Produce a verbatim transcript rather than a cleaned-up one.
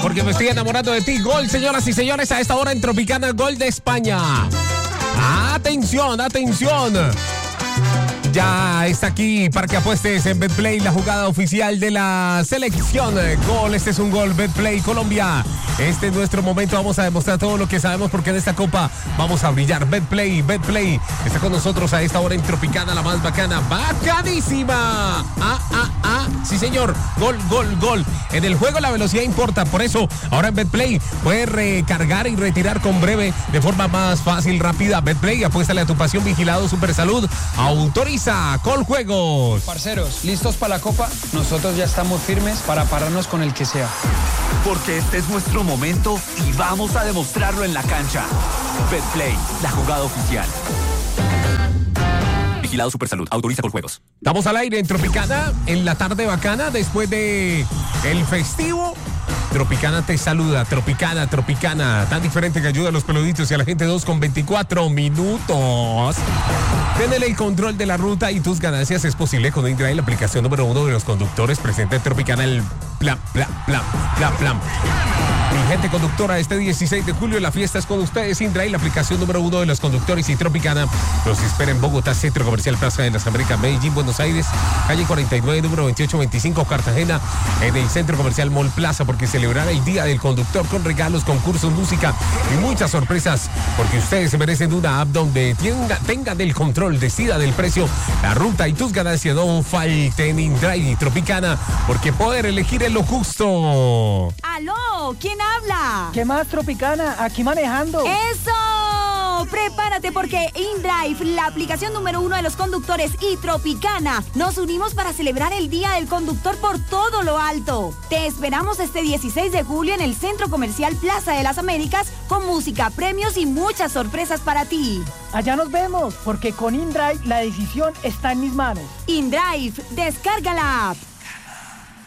porque me estoy enamorando de ti. Gol, señoras y señores, a esta hora en Tropicana, gol de España. Atención, atención. Ya está aquí para que apuestes en Betplay, la jugada oficial de la selección. Gol, este es un gol, Betplay Colombia. Este es nuestro momento, vamos a demostrar todo lo que sabemos porque en esta copa vamos a brillar. Betplay, Betplay está con nosotros a esta hora en Tropicana, la más bacana, bacanísima. Ah, ah, ah, sí señor, gol, gol, gol. En el juego la velocidad importa, por eso ahora en Betplay puedes recargar y retirar con breve de forma más fácil, rápida. Betplay, apuéstale a tu pasión, vigilado Supersalud, autoriza Coljuegos. Parceros, ¿listos para la copa? Nosotros ya estamos firmes para pararnos con el que sea. Porque este es nuestro momento y vamos a demostrarlo en la cancha. Betplay, la jugada oficial. Vigilado Supersalud, autoriza Coljuegos. Estamos al aire en Tropicana, en la tarde bacana, después de el festivo. Tropicana te saluda, Tropicana, Tropicana, tan diferente que ayuda a los peluditos y a la gente. Dos con veinticuatro minutos. Tener el control de la ruta y tus ganancias es posible con InDrive, la aplicación número uno de los conductores. Presenta en Tropicana el plan, plan, plan, plan, plan. Mi gente conductora, este dieciséis de julio la fiesta es con ustedes. InDrive, la aplicación número uno de los conductores, y Tropicana los espera en Bogotá, Centro Comercial Plaza de las Américas, Medellín, Buenos Aires, calle cuarenta y nueve, número veintiocho veinticinco, Cartagena, en el Centro Comercial Mall Plaza, porque celebrar el Día del Conductor con regalos, concursos, música y muchas sorpresas, porque ustedes se merecen una app donde tenga, tengan el control, decida del precio, la ruta y tus ganancias. No falten InDrive y Tropicana, porque poder elegir es lo justo. ¡Aló! ¿Quién habla? ¿Qué más, Tropicana? Aquí manejando. ¡Eso! Prepárate porque InDrive, la aplicación número uno de los conductores, y Tropicana nos unimos para celebrar el Día del Conductor por todo lo alto. Te esperamos este dieciséis de julio en el Centro Comercial Plaza de las Américas con música, premios y muchas sorpresas para ti. Allá nos vemos, porque con InDrive la decisión está en mis manos. InDrive, descarga la app.